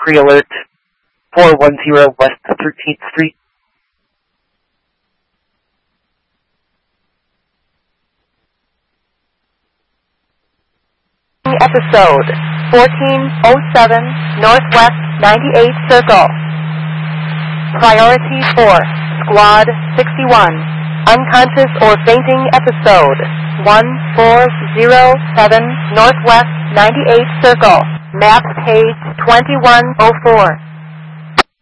pre-alert 410 West 13th Street. Episode 1407 Northwest 98th Circle. Priority 4, Squad 61. Unconscious or fainting episode 1407 Northwest 98th Circle. Map page 2104.